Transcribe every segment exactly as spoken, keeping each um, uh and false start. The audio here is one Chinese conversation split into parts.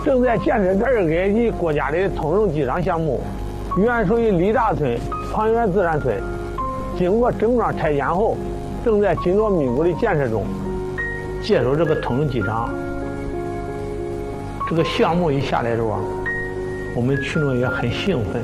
正在建设的二个级国家的通用机场项目，原属于李大村庞园自然村，经过整装拆迁后，正在紧锣密鼓的建设中。接手这个通用机场，这个项目一下来的时候啊，我们群众也很兴奋。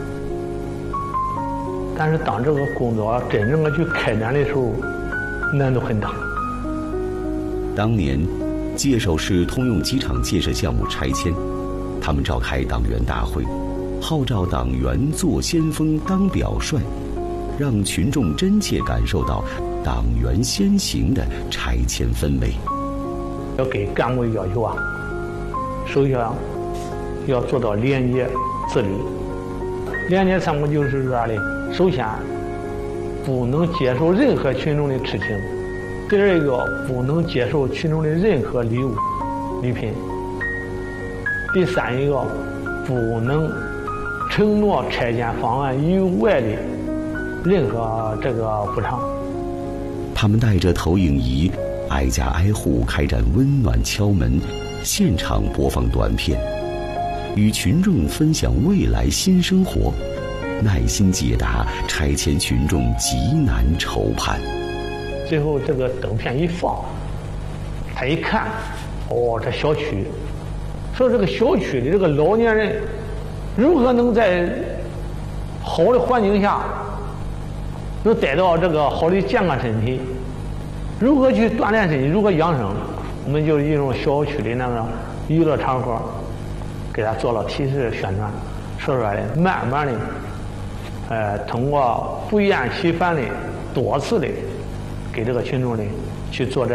但是当这个工作真正的去开展的时候，难度很大。 当年接手市通用机场建设项目拆迁，他们召开党员大会，号召党员做先锋当表率，让群众真切感受到党员先行的拆迁氛围。 要给干部要求啊，首先要做到廉洁自律。廉洁三个就是啥呢？首先不能接受任何群众的痴情，第二一个不能接受群众的任何礼物礼品，第三一个不能承诺拆迁方案以外的任何这个补偿。 他们带着投影仪挨家挨户开展温暖敲门，现场播放短片，与群众分享未来新生活，耐心解答拆迁群众急难愁盼。 最后这个灯片一放，他一看，哦，这小区，说这个小区的这个老年人如何能在好的环境下能得到这个好的健康身体，如何去锻炼身体，如何养生，我们就用小区的那个娱乐场所给他做了提示宣传，说出来的，慢慢的呃，通过不厌其烦的多次的给这个群众的去做这